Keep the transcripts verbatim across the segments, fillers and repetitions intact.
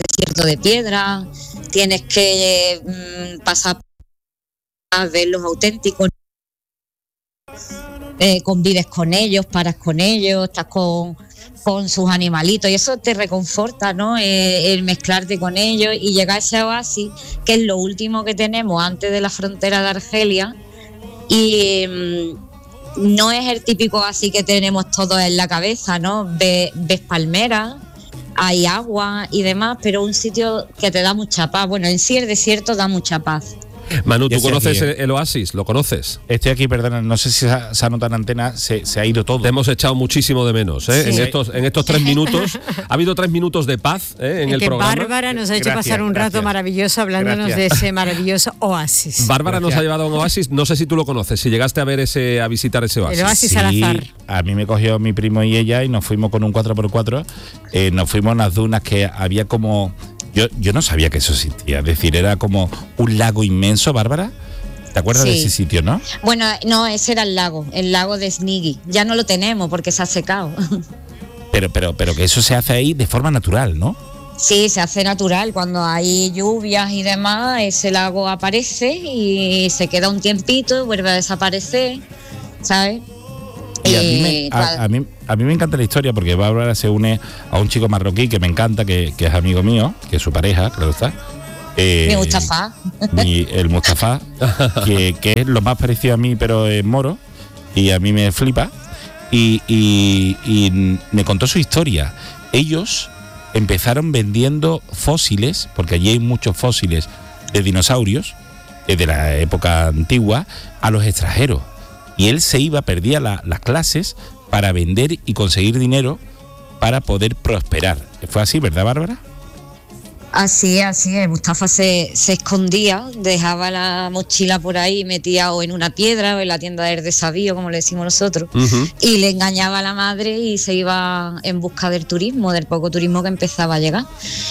desierto de piedra, tienes que eh, pasar a ver los auténticos, eh, convives con ellos, paras con ellos, estás con, con sus animalitos y eso te reconforta, ¿no? Eh, el mezclarte con ellos y llegar a ese oasis, que es lo último que tenemos antes de la frontera de Argelia, y eh, no es el típico oasis que tenemos todos en la cabeza, ¿no? Ves, ves palmeras, hay agua y demás, pero un sitio que te da mucha paz. Bueno, en sí el desierto da mucha paz. Manu, ¿tú conoces el, el oasis? ¿Lo conoces? Estoy aquí, perdona, no sé si se ha, se ha notado en antena, se, se ha ido todo. Te hemos echado muchísimo de menos, ¿eh? Sí. En estos en estos tres minutos. Ha habido tres minutos de paz, ¿eh? En es el que programa. Bárbara nos ha hecho Gracias, pasar un gracias. rato maravilloso hablándonos Gracias. de ese maravilloso oasis. Bárbara Gracias. nos ha llevado a un oasis, no sé si tú lo conoces, si llegaste a ver ese, a visitar ese oasis. El oasis Sí, al azar. a mí me cogió mi primo y ella y nos fuimos con un cuatro por cuatro, eh, nos fuimos a unas dunas que había como... Yo, yo no sabía que eso existía, es decir, era como un lago inmenso, Bárbara. ¿Te acuerdas Sí. de ese sitio, no? Bueno, no, ese era el lago, el lago de Snigi. Ya no lo tenemos porque se ha secado. Pero, pero, pero que eso se hace ahí de forma natural, ¿no? Sí, se hace natural. Cuando hay lluvias y demás, ese lago aparece y se queda un tiempito y vuelve a desaparecer, ¿sabes? Y a, mí me, Eh, a, a mí, a mí me encanta la historia porque Bárbara se une a un chico marroquí que me encanta, que, que es amigo mío, que es su pareja, claro está. Eh, Mi Mustafa. mi- el Mustafa, que, que es lo más parecido a mí, pero es moro, y a mí me flipa. Y, y, y me contó su historia. Ellos empezaron vendiendo fósiles, porque allí hay muchos fósiles de dinosaurios, eh, de la época antigua, a los extranjeros. Y él se iba, perdía la- las clases para vender y conseguir dinero para poder prosperar. ¿Fue así, verdad, Bárbara? Así es, así es. Mustafa se, se escondía, dejaba la mochila por ahí metida o en una piedra o en la tienda del desabío, como le decimos nosotros, Ujú. y le engañaba a la madre y se iba en busca del turismo, del poco turismo que empezaba a llegar.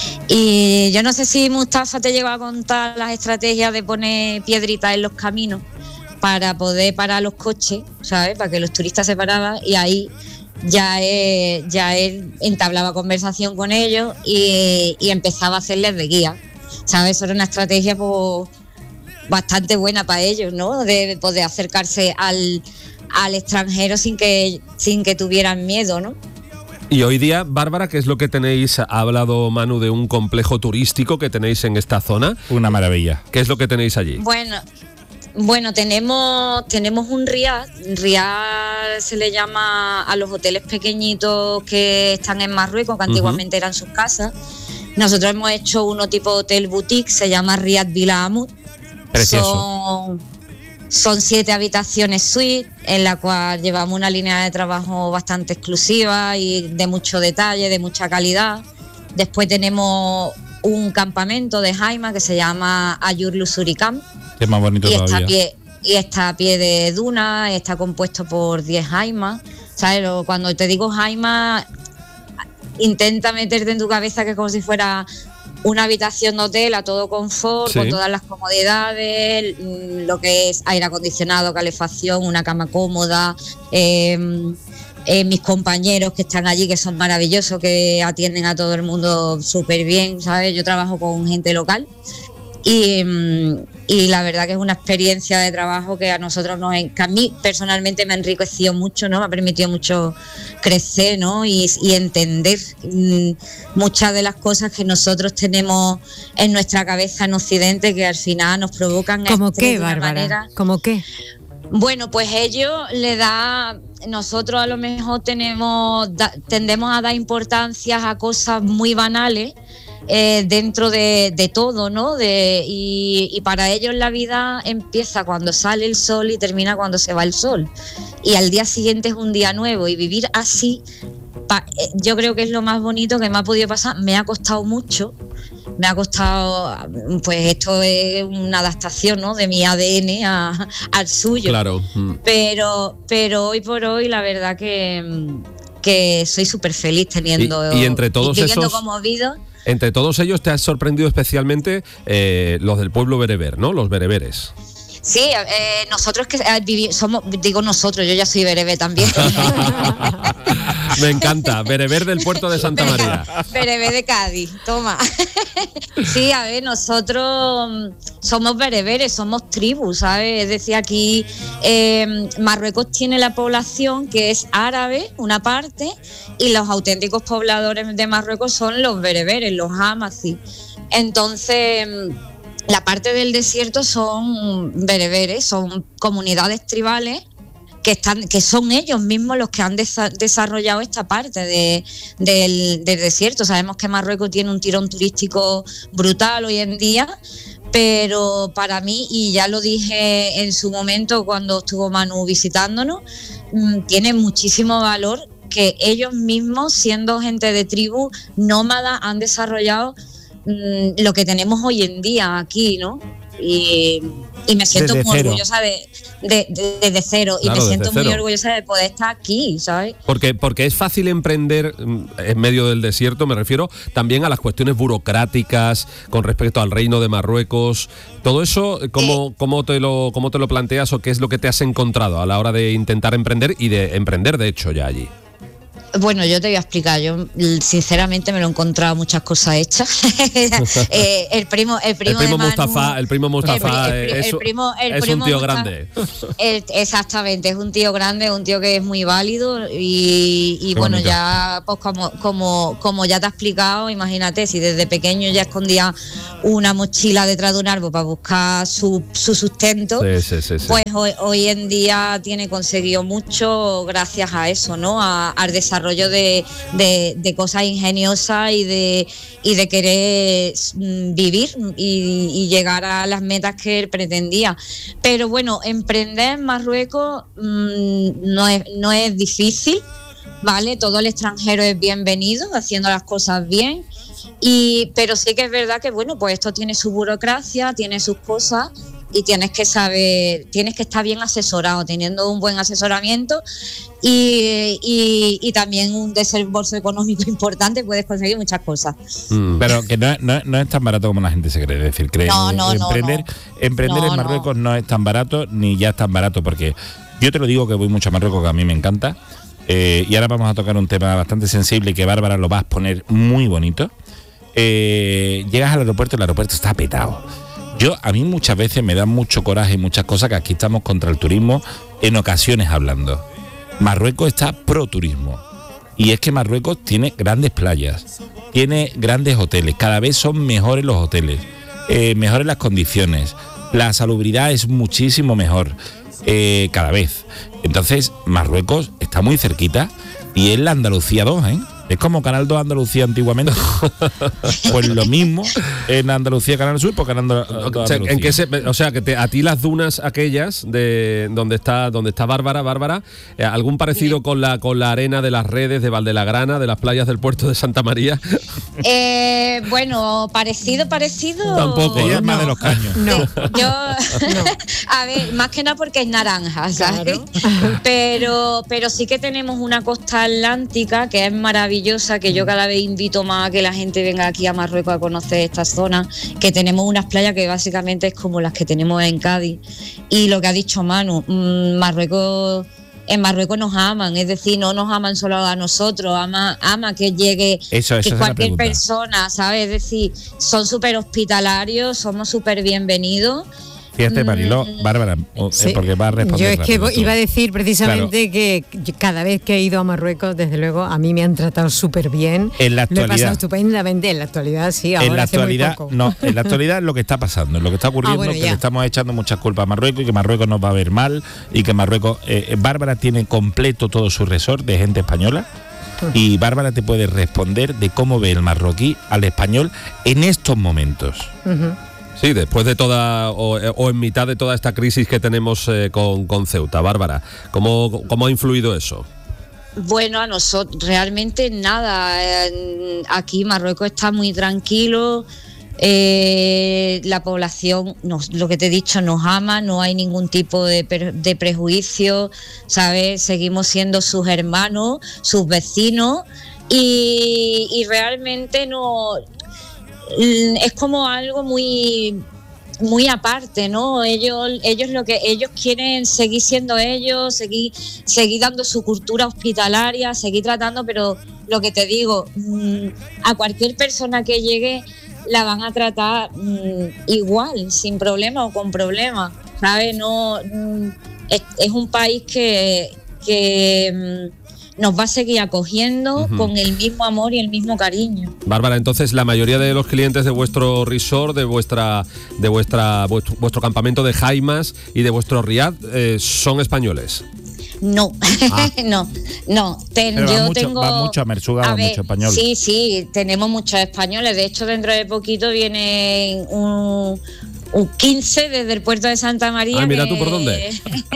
Y yo no sé si Mustafa te llegó a contar las estrategias de poner piedritas en los caminos para poder parar los coches, ¿sabes? Para que los turistas se paraban y ahí ya él, ya él entablaba conversación con ellos y, y empezaba a hacerles de guía, ¿sabes? Eso era una estrategia pues, bastante buena para ellos, ¿no? De poder acercarse al, al extranjero sin que, sin que tuvieran miedo, ¿no? Y hoy día, Bárbara, ¿qué es lo que tenéis? Ha hablado Manu de un complejo turístico que tenéis en esta zona. Una maravilla. ¿Qué es lo que tenéis allí? Bueno, bueno, tenemos, tenemos un riad. Riad se le llama a los hoteles pequeñitos que están en Marruecos, que antiguamente eran sus casas. Nosotros hemos hecho uno tipo hotel boutique, se llama Riad Villa Amud. Precioso. Son, son siete habitaciones suite, en la cual llevamos una línea de trabajo bastante exclusiva y de mucho detalle, de mucha calidad. Después tenemos un campamento de Jaima que se llama Ayur Luxury Camp. Es más bonito Y está, a todavía. pie, y está a pie de duna, está compuesto por diez jaimas. ¿Sabes? Lo- Cuando te digo jaima, intenta meterte en tu cabeza que es como si fuera una habitación de hotel a todo confort, Sí. con todas las comodidades, mm, lo que es aire acondicionado, calefacción, una cama cómoda. eh, eh, mis compañeros que están allí, que son maravillosos, que atienden a todo el mundo súper bien, ¿sabes? Yo trabajo con gente local. Y, mm, y la verdad que es una experiencia de trabajo que a nosotros nos, en- que a mí personalmente me ha enriquecido mucho, ¿no? Me ha permitido mucho crecer, ¿no? Y, y entender mm, muchas de las cosas que nosotros tenemos en nuestra cabeza en Occidente, que al final nos provocan ¿Cómo estrés qué, de una Bárbara? manera. ¿Cómo qué? Bueno, pues ellos le da, nosotros a lo mejor tenemos, da- tendemos a dar importancia a cosas muy banales eh, dentro de, de todo, ¿no? De, y, y para ellos la vida empieza cuando sale el sol y termina cuando se va el sol. Y al día siguiente es un día nuevo y vivir así, pa- eh, yo creo que es lo más bonito que me ha podido pasar. Me ha costado mucho. Me ha costado, pues esto es una adaptación, ¿no? De mi A D N a- al suyo. Claro. Mm. Pero, pero hoy por hoy la verdad que, que soy súper feliz teniendo Y- y entre todos y viviendo esos- como vivo. Entre todos ellos te has sorprendido especialmente eh, los del pueblo bereber, ¿no? Los bereberes. Sí, eh, nosotros que eh, vivi- somos, digo nosotros, yo ya soy berebé también. Me encanta, bereber del puerto de Santa María. Berebé de Cádiz, toma. Sí, a ver, nosotros somos bereberes, somos tribus, ¿sabes? Es decir, aquí eh, Marruecos tiene la población que es árabe, una parte, y los auténticos pobladores de Marruecos son los bereberes, los hamazi. Entonces, la parte del desierto son bereberes, son comunidades tribales que están, que son ellos mismos los que han desa- desarrollado esta parte de, del, del desierto. Sabemos que Marruecos tiene un tirón turístico brutal hoy en día, pero para mí, y ya lo dije en su momento cuando estuvo Manu visitándonos, mmm, tiene muchísimo valor que ellos mismos, siendo gente de tribu nómada, han desarrollado mmm, lo que tenemos hoy en día aquí, ¿no? Y, y me siento Desde muy cero. orgullosa de, de, de- desde cero. Claro, y me desde siento muy cero. orgullosa de poder estar aquí, ¿sabes? Porque, porque es fácil emprender mm, en medio del desierto, me refiero también a las cuestiones burocráticas con respecto al reino de Marruecos. Todo eso, ¿cómo, cómo, te lo, ¿cómo te lo planteas o qué es lo que te has encontrado a la hora de intentar emprender y de emprender, de hecho, ya allí? Bueno, yo te voy a explicar. Yo sinceramente me lo he encontrado muchas cosas hechas. Eh, el primo, el primo, el primo de Manu, Mustafa, el primo Mustafa el pri- el es, primo- el es primo un tío Mustafa- grande. el- exactamente, es un tío grande, un tío que es muy válido y, y Qué bueno, bonito. ya pues como, como, como ya te ha explicado, imagínate, si desde pequeño ya escondía una mochila detrás de un árbol para buscar su, su sustento. Sí, sí, sí, sí. Pues hoy, hoy en día tiene conseguido mucho gracias a eso, ¿no? A- al desarrollo de, de, de cosas ingeniosas y de, y de querer mm, vivir y, y llegar a las metas que él pretendía. Pero bueno, emprender en Marruecos mm, no es, no es difícil, ¿vale? Todo el extranjero es bienvenido, haciendo las cosas bien. Y, pero sí que es verdad que bueno, pues esto tiene su burocracia, tiene sus cosas y tienes que saber, tienes que estar bien asesorado, teniendo un buen asesoramiento y, y, y también un desembolso económico importante, puedes conseguir muchas cosas. Mm. Pero que no, no- no es tan barato como la gente se cree. Es decir, cree, No, no, no, emprender, no. emprender No, en Marruecos no. es tan barato ni ya es tan barato, porque yo te lo digo que voy mucho a Marruecos, que a mí me encanta. Eh, y ahora vamos a tocar un tema bastante sensible y que Bárbara lo va a exponer muy bonito. Eh, llegas al aeropuerto y el aeropuerto está petado. Yo, a mí muchas veces me da mucho coraje y muchas cosas que aquí estamos contra el turismo, en ocasiones hablando. Marruecos está pro turismo. Y es que Marruecos tiene grandes playas, tiene grandes hoteles, cada vez son mejores los hoteles, eh, mejores las condiciones, la salubridad es muchísimo mejor, eh, cada vez. Entonces, Marruecos está muy cerquita y es la Andalucía dos, ¿eh? Es como Canal dos Andalucía antiguamente. Pues lo mismo en Andalucía Canal Sur, porque Canal dos O sea, Andalucía. ¿en qué se- o sea, que te- a ti las dunas aquellas de donde está donde está Bárbara, Bárbara, eh, algún parecido con la con la arena de las redes de Valdelagrana, de las playas del puerto de Santa María. Eh, bueno, parecido, parecido. Tampoco, Ella es ¿no? más de los caños. No. Yo, a ver, más que nada porque es naranja, ¿sabes? Claro. Pero, pero sí que tenemos una costa atlántica que es maravillosa, que yo cada vez invito más a que la gente venga aquí a Marruecos a conocer esta zona, que tenemos unas playas que básicamente es como las que tenemos en Cádiz. Y lo que ha dicho Manu, mmm, Marruecos... En Marruecos nos aman, es decir, no nos aman solo a nosotros, ama, ama que llegue Eso, eso que es la cualquier pregunta. persona, ¿sabes? Es decir, son súper hospitalarios, somos súper bienvenidos. Fíjate, Mariló, Bárbara, o- eh, Sí. porque va a responder. Yo es que rápido vo- tú. iba a decir precisamente que yo cada vez que he ido a Marruecos, desde luego, a mí me han tratado súper bien. En la Lo he pasado actualidad. estupendamente. En la actualidad, sí, ahora En la hace muy actualidad, poco. no, en la actualidad es lo que está pasando, es lo que está ocurriendo, Ah, bueno, que ya. le estamos echando muchas culpas a Marruecos y que Marruecos nos va a ver mal y que Marruecos, eh, Bárbara tiene completo todo su resort de gente española y Bárbara te puede responder de cómo ve el marroquí al español en estos momentos. Ujú. Sí, después de toda, o, o en mitad de toda esta crisis que tenemos eh, con, con Ceuta. Bárbara, ¿cómo, cómo ha influido eso? Bueno, a nosotros realmente nada. eh, Aquí Marruecos está muy tranquilo. eh, la población, nos, lo que te he dicho, nos ama, no hay ningún tipo de, per- de prejuicio, ¿sabes? Seguimos siendo sus hermanos, sus vecinos y, y realmente no... mm, Es como algo muy... muy aparte, ¿no? Ellos, ellos lo que ellos quieren seguir siendo ellos, seguir, seguir dando su cultura hospitalaria, seguir tratando, pero lo que te digo, a cualquier persona que llegue la van a tratar igual, sin problema o con problema, ¿sabes? No, es, es un país que, que nos va a seguir acogiendo uh-huh. con el mismo amor y el mismo cariño. Bárbara, entonces la mayoría de los clientes de vuestro resort, de vuestra, de vuestra, vuestro, vuestro campamento de jaimas y de vuestro riad eh, son españoles. No, ah. no, no. Ten, Pero yo va mucho, tengo. va mucho a Mersuga, a va ver, mucho español. Sí, sí, tenemos muchos españoles. De hecho, dentro de poquito viene un, un quince desde el puerto de Santa María. Ah, mira que, tú por dónde.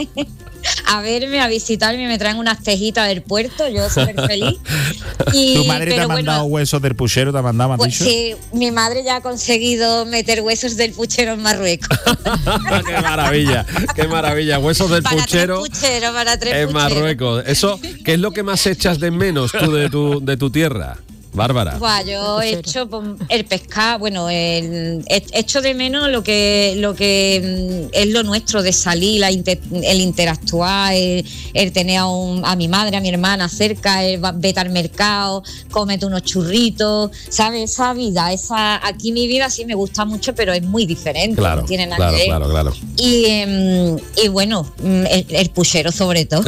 a verme, a visitarme, me traen unas tejitas del puerto, yo súper feliz. Y, ¿Tu madre te ha mandado bueno, huesos del puchero? ¿Te ha mandado, me has pues dicho? sí, mi madre ya ha conseguido meter huesos del puchero en Marruecos. ¡Qué maravilla! ¡Qué maravilla! Huesos del para puchero, tres puchero, para tres en pucheros. Marruecos. Eso, ¿qué es lo que más echas de menos tú de tu, de tu tierra, Bárbara? Buah, yo he hecho el pescado, bueno, el, he hecho de menos lo que lo que es lo nuestro, de salir, la inter, el interactuar, el, el tener a, un, a mi madre, a mi hermana cerca, el vete al mercado, cómete unos churritos, ¿sabes? Esa vida, esa aquí mi vida sí me gusta mucho, pero es muy diferente, claro, no tiene nada claro, que ver. claro, claro. Y, eh, y bueno, el, el puchero sobre todo.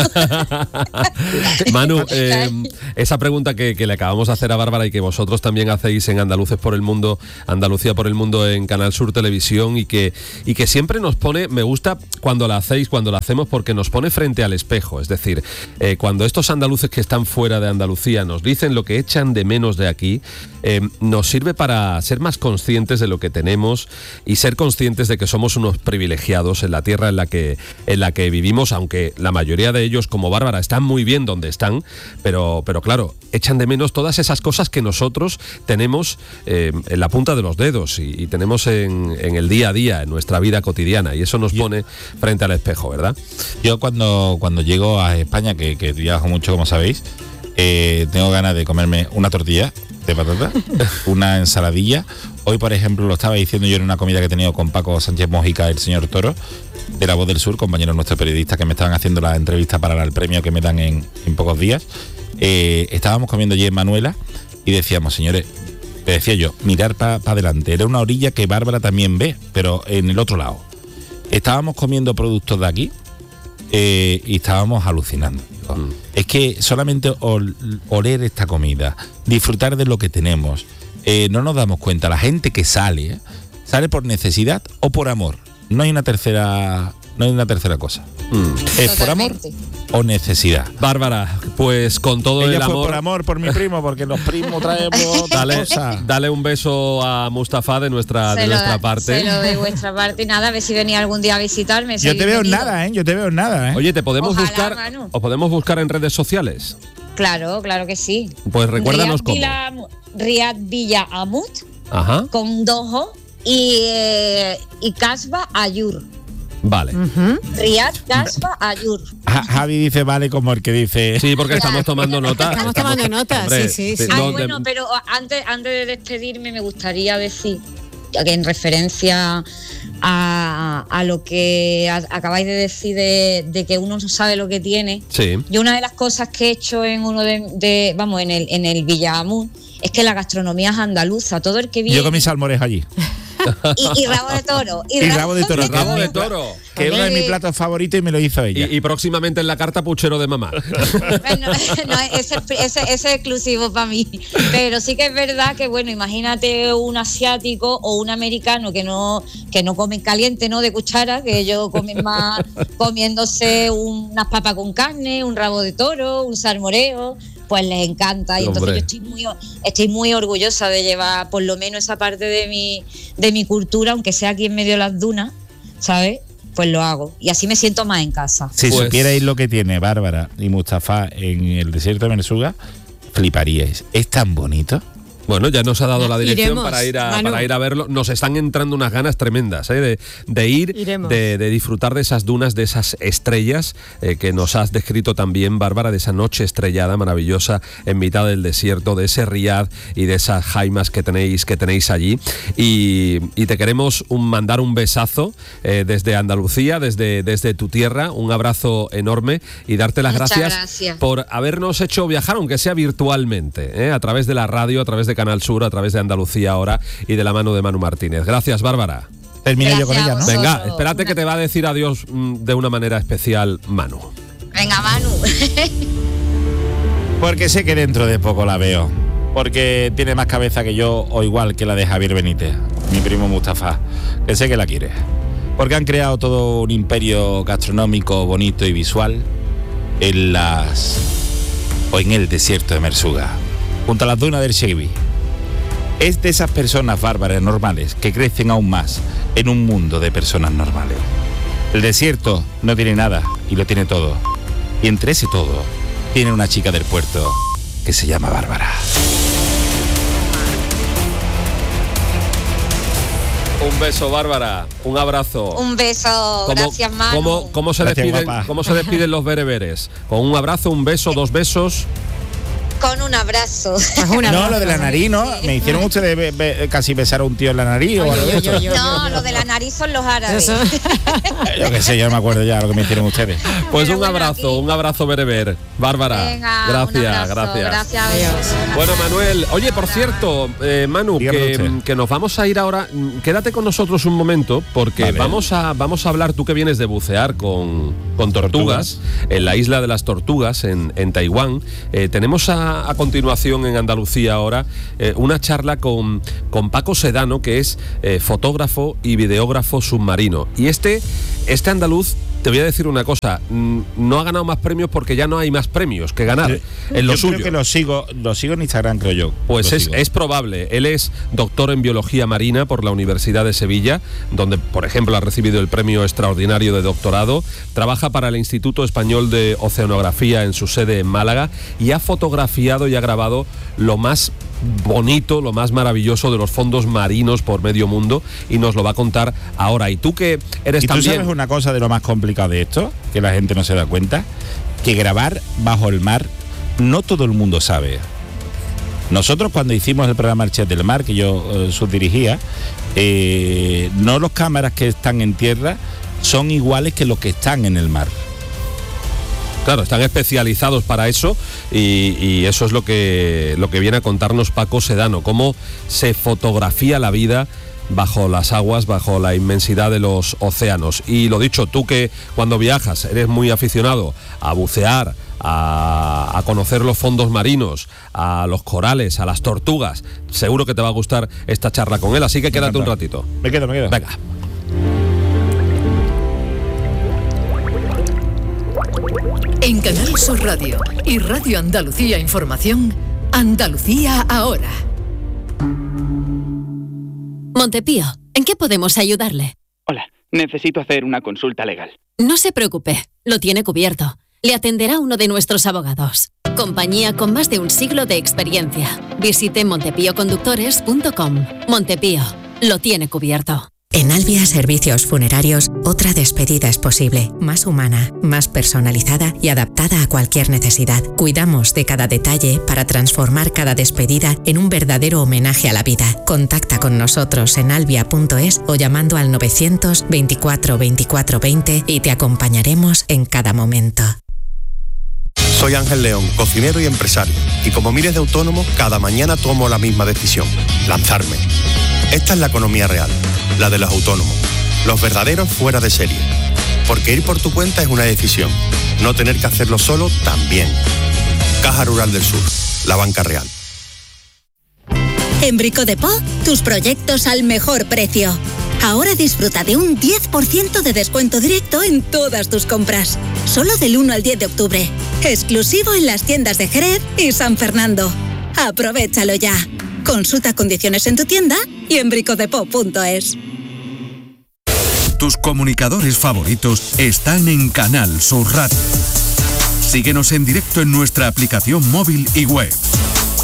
Manu, eh, esa pregunta que, que le acabamos de hacer a Bárbara y que vosotros también hacéis en Andaluces por el Mundo, Andalucía por el Mundo en Canal Sur Televisión y que, y que siempre nos pone, me gusta cuando la hacéis, cuando la hacemos porque nos pone frente al espejo, es decir, eh, cuando estos andaluces que están fuera de Andalucía nos dicen lo que echan de menos de aquí, eh, nos sirve para ser más conscientes de lo que tenemos y ser conscientes de que somos unos privilegiados en la tierra en la que, en la que vivimos, aunque la mayoría de ellos, como Bárbara, están muy bien donde están, pero, pero claro, echan de menos todas esas cosas que nosotros tenemos eh, en la punta de los dedos y, y tenemos en, en el día a día, en nuestra vida cotidiana, y eso nos yo, pone frente al espejo, ¿verdad? Yo cuando, cuando llego a España, que, que viajo mucho, como sabéis, eh, tengo ganas de comerme una tortilla de patata, una ensaladilla. Hoy, por ejemplo, lo estaba diciendo yo en una comida que he tenido con Paco Sánchez Mojica, el señor Toro, de La Voz del Sur, compañero nuestro periodista, que me estaban haciendo la entrevista para el premio que me dan en, en pocos días. Eh, estábamos comiendo allí en Manuela y decíamos, señores, te decía yo, mirar para pa adelante. Era una orilla que Bárbara también ve, pero en el otro lado. Estábamos comiendo productos de aquí eh, y estábamos alucinando. Mm. Es que solamente ol, oler esta comida, disfrutar de lo que tenemos, eh, no nos damos cuenta. La gente que sale, ¿eh? sale por necesidad o por amor. No hay una tercera, no hay una tercera cosa. Mm. Es Totalmente. Por amor o necesidad. Bárbara, pues con todo Ella el fue amor. Por amor, por mi primo, porque los primos traemos dale, cosas. Dale un beso a Mustafa de nuestra, se de nuestra da, parte. Se lo de vuestra parte y nada, a ver si venía algún día a visitarme. Yo te veo en nada, ¿eh? Yo te veo en nada, ¿eh? Oye, ¿te podemos Ojalá, buscar Manu. o podemos buscar en redes sociales? Claro, claro que sí. Pues recuérdanos cómo. Villa, Riad Villa Amut, Ajá. con dos O, y, eh, y Casba Ayur. Vale. Uh-huh. Riad Casba Ayur. Ja, Javi dice vale como el que dice. Sí, porque claro. estamos tomando nota. Estamos tomando nota, hombre, sí, sí. sí. Ay, bueno, pero antes, antes de despedirme me gustaría decir que en referencia a, a lo que a, acabáis de decir de, de que uno no sabe lo que tiene. Sí. Yo una de las cosas que he hecho en uno de, de vamos, en el en el Villa Amut es que la gastronomía es andaluza. Todo el que viene. Yo comí salmorejo allí. Y, y rabo de toro. Y, y rabo de toro. Y rabo de toro. Que es uno de mis platos favoritos y me lo hizo ella. Y, y próximamente en la carta puchero de mamá. Bueno, no, ese, ese, ese es exclusivo para mí. Pero sí que es verdad que, bueno, imagínate un asiático o un americano que no que no comen caliente, ¿no? De cuchara, que ellos comen más comiéndose unas papas con carne, un rabo de toro, un salmoreo. Pues les encanta y entonces yo estoy muy estoy muy orgullosa de llevar por lo menos esa parte de mi de mi cultura, aunque sea aquí en medio de las dunas, ¿sabes? Pues lo hago y así me siento más en casa. Si pues... supierais lo que tiene Bárbara y Mustafa en el desierto de Mersuga, fliparíais. Es tan bonito, Bueno, ya nos ha dado la dirección Iremos, para ir a Manu. para ir a verlo. Nos están entrando unas ganas tremendas, ¿eh? de, de ir, de, de disfrutar de esas dunas, de esas estrellas eh, que nos has descrito también, Bárbara, de esa noche estrellada maravillosa en mitad del desierto, de ese riad y de esas jaimas que tenéis que tenéis allí. Y, y te queremos un, mandar un besazo eh, desde Andalucía, desde, desde tu tierra, un abrazo enorme y darte las Muchas gracias, gracias por habernos hecho viajar, aunque sea virtualmente, ¿eh? a través de la radio, a través de Canal Sur, a través de Andalucía Ahora y de la mano de Manu Martínez. Gracias, Bárbara. Termino yo con ella, ¿no? Venga, espérate que te va a decir adiós mm, de una manera especial, Manu. Venga, Manu. Porque sé que dentro de poco la veo. Porque tiene más cabeza que yo, o igual que la de Javier Benítez, mi primo Mustafa, que sé que la quiere. Porque han creado todo un imperio gastronómico bonito y visual en las... o en el desierto de Mersuga, junto a las dunas del Shegibi. Es de esas personas bárbaras normales que crecen aún más en un mundo de personas normales. El desierto no tiene nada y lo tiene todo. Y entre ese todo, tiene una chica del puerto que se llama Bárbara. Un beso, Bárbara. Un abrazo. Un beso. ¿Cómo, Gracias, Manu. ¿cómo, cómo, se Gracias, despiden, guapa. ¿Cómo se despiden los bereberes? ¿Con un abrazo, un beso, dos besos? Con un abrazo. No, lo de la nariz, ¿no? Me hicieron ustedes be- be- casi besar a un tío en la nariz o algo de eso. No, lo de la nariz son los árabes. Yo qué sé, yo no me acuerdo ya lo que me hicieron ustedes. Pues Pero un bueno, abrazo, aquí. un abrazo bereber. Bárbara, Venga, gracias, un abrazo. gracias. Gracias. Bueno, Manuel, oye, por cierto, eh, Manu, Dígame que, usted. que nos vamos a ir ahora. mm, Quédate con nosotros un momento, porque Vale. vamos a vamos a hablar, tú que vienes de bucear con, con tortugas, en la isla de las tortugas, en, en Taiwán. Eh, tenemos a, a continuación en Andalucía Ahora eh, una charla con, con Paco Sedano, que es eh, fotógrafo y videógrafo submarino. Y este, este andaluz, te voy a decir una cosa, mm, no ha ganado más premios porque ya no hay más premios que ganar Sí. en lo yo suyo. creo que lo sigo, lo sigo en Instagram, creo yo. Pues Lo es, sigo. es probable. Él es doctor en biología marina por la Universidad de Sevilla, donde, por ejemplo, ha recibido el premio extraordinario de doctorado. Trabaja para el Instituto Español de Oceanografía en su sede en Málaga y ha fotografiado y ha grabado lo más bonito, lo más maravilloso de los fondos marinos por medio mundo, y nos lo va a contar ahora. Y tú que eres ¿Y tú también... sabes una cosa de lo más complicado de esto? Que la gente no se da cuenta. Que grabar bajo el mar no todo el mundo sabe. Nosotros cuando hicimos el programa El Chef del Mar, que yo eh, subdirigía, eh, no los cámaras que están en tierra son iguales que los que están en el mar. Claro, están especializados para eso y, y eso es lo que, lo que viene a contarnos Paco Sedano, cómo se fotografía la vida bajo las aguas, bajo la inmensidad de los océanos. Y lo dicho, tú que cuando viajas eres muy aficionado a bucear, a, a conocer los fondos marinos, a los corales, a las tortugas, seguro que te va a gustar esta charla con él, así que quédate un ratito. Me quedo, me quedo. Venga. En Canal Sur Radio y Radio Andalucía Información, Andalucía Ahora. Montepío, ¿en qué podemos ayudarle? Hola, necesito hacer una consulta legal. No se preocupe, lo tiene cubierto. Le atenderá uno de nuestros abogados. Compañía con más de un siglo de experiencia. Visite montepío conductores punto com. Montepío, lo tiene cubierto. En Albia Servicios Funerarios, otra despedida es posible, más humana, más personalizada y adaptada a cualquier necesidad. Cuidamos de cada detalle para transformar cada despedida en un verdadero homenaje a la vida. Contacta con nosotros en albia punto es o llamando al novecientos veinticuatro veinticuatro veinte y te acompañaremos en cada momento. Soy Ángel León, cocinero y empresario, y como miles de autónomos, cada mañana tomo la misma decisión: lanzarme. Esta es la economía real, la de los autónomos, los verdaderos fuera de serie. Porque ir por tu cuenta es una decisión, no tener que hacerlo solo también. Caja Rural del Sur, la banca real. En Brico de Po, tus proyectos al mejor precio. Ahora disfruta de un diez por ciento de descuento directo en todas tus compras. Solo del uno al diez de octubre. Exclusivo en las tiendas de Jerez y San Fernando. Aprovechalo ya. Consulta condiciones en tu tienda y en bricodepo punto es. Tus comunicadores favoritos están en Canal Sur Radio. Síguenos en directo en nuestra aplicación móvil y web.